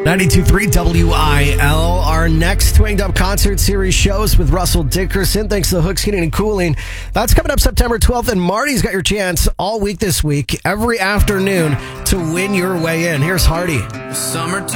92.3 WIL. Our next Twanged Up Concert Series shows with Russell Dickerson. Thanks to Hooks Heating and Cooling. That's coming up September 12th, and Marty's got your chance all week this week, every afternoon, to win your way in. Here's Hardy. Summertime.